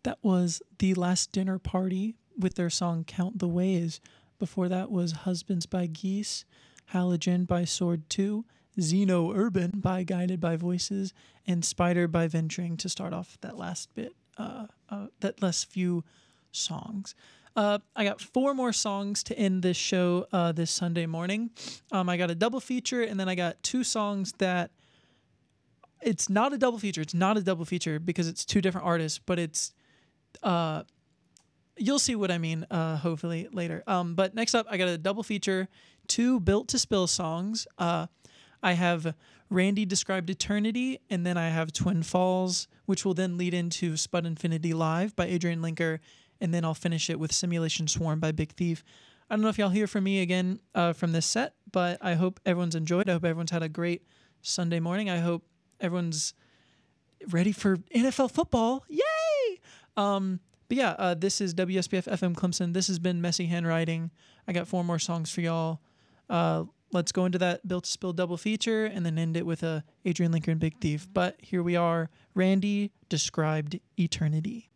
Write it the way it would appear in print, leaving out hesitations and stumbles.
That was The Last Dinner Party with their song Count the Ways. Before that was Husbands by Geese, Halogen by Sword 2, Xeno Urban by Guided by Voices, and Spider by Venturing to start off that last bit, that last few songs. I got four more songs to end this show this Sunday morning. I got a double feature, and then I got two songs that it's not a double feature. It's not a double feature because it's two different artists, but it's you'll see what I mean hopefully later. But next up, I got a double feature, two Built to Spill songs. I have Randy Described Eternity, and then I have Twin Falls, which will then lead into Spud Infinity Live by Adrian Linker, and then I'll finish it with Simulation Swarm by Big Thief. I don't know if y'all hear from me again from this set, but I hope everyone's enjoyed. I hope everyone's had a great Sunday morning. I hope everyone's ready for NFL football. Yay! But yeah, this is WSBF FM Clemson. This has been Messy Handwriting. I got four more songs for y'all. Let's go into that Built to Spill double feature and then end it with Adrian Linker and Big Thief. But here we are, Randy Described Eternity.